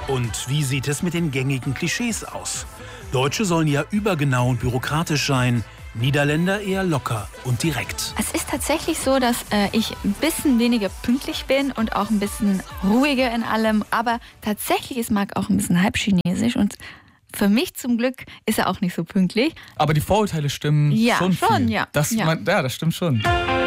Und wie sieht es mit den gängigen Klischees aus? Deutsche sollen ja übergenau und bürokratisch sein, Niederländer eher locker und direkt. Es ist tatsächlich so, dass ich ein bisschen weniger pünktlich bin und auch ein bisschen ruhiger in allem. Aber tatsächlich ist Marc auch ein bisschen halb chinesisch und für mich zum Glück ist er auch nicht so pünktlich. Aber die Vorurteile stimmen Ja, schon schon, viel. ja. Das Ja. Das stimmt schon.